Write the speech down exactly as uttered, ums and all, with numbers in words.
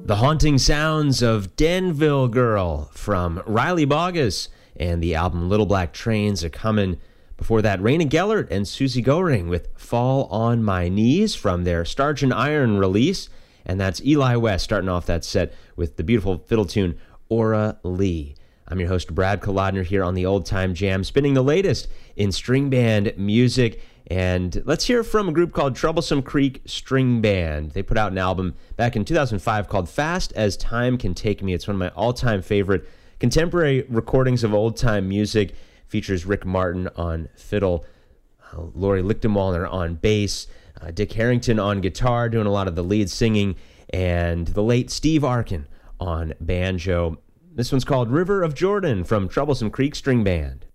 The Haunting Sounds of Danville Girl from Riley Bogus and the album Little Black Trains are coming. Before that, Raina Gellert and Susie Goring with Fall on My Knees from their Starch and Iron release. And that's Eli West starting off that set with the beautiful fiddle tune Aura Lee. I'm your host, Brad Kolodner, here on the Old Time Jam, spinning the latest in string band music. And let's hear from a group called Troublesome Creek String Band. They put out an album back in two thousand five called Fast as Time Can Take Me. It's one of my all-time favorite contemporary recordings of old-time music. Features Rick Martin on fiddle, uh, Lori Lichtenwallner on bass, uh, Dick Harrington on guitar, doing a lot of the lead singing, and the late Steve Arkin on banjo. This one's called River of Jordan from Troublesome Creek String Band.